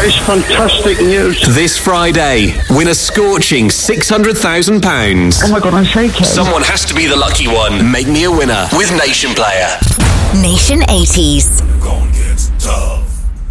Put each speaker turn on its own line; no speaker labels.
That is fantastic news.
This Friday, win a scorching £600,000.
Oh my God, I'm shaking.
Someone has to be the lucky one. Make me a winner with Nation Player.
Nation 80s.